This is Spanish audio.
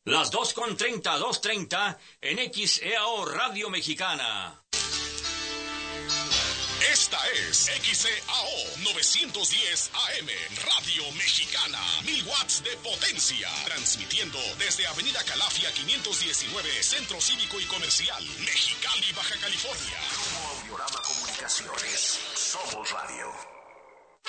Las 2:30, 2:30 en XEAO Radio Mexicana. Esta es XEAO 910 AM, Radio Mexicana, 1000 watts de potencia, transmitiendo desde Avenida Calafia 519, Centro Cívico y Comercial, Mexicali, Baja California. Grupo Audiorama Comunicaciones, Somos Radio.